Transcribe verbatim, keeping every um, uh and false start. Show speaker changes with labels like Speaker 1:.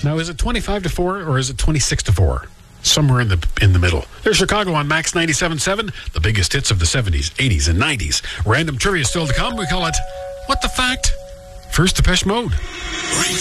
Speaker 1: Now, is it twenty-five to four or is it twenty-six to four? Somewhere in the in the middle. There's Chicago on Max ninety-seven point seven, the biggest hits of the seventies, eighties, and nineties. Random trivia still to come. We call it What the Fact? First, Depeche Mode.